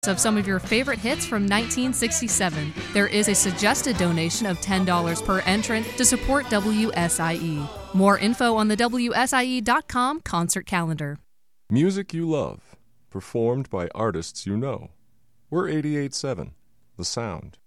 of some of your favorite hits from 1967. There is a suggested donation of $10 per entrant to support WSIE. More info on the WSIE.com concert calendar. Music you love, performed by artists you know. We're 88.7, The Sound.